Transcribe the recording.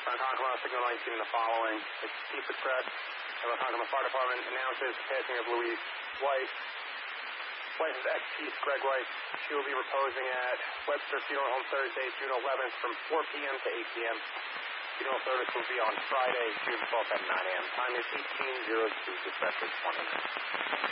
Ronkonkoma, signal 19 in the following. It's Chief Express. The Ronkonkoma Fire Department announces the passing of Louise White. Licensed ex-Chief Greg White. She will be reposing at Webster Funeral Home Thursday, June 11th from 4 p.m. to 8 p.m. Funeral service will be on Friday, June 12th at 9 a.m. Time is 18:02, dispatch is 20 minutes.